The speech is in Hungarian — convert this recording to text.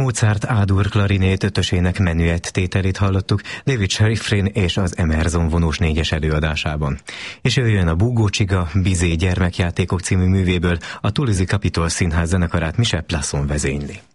Mozart A-dur klarinét ötösének menüett tételét hallottuk David Sheriffrin és az Emerson vonós négyes előadásában. És jöjjön a Búgó Csiga Bizé gyermekjátékok című művéből, a Toulouse-i Capitol Színház zenekarát Michel Plasson vezényli.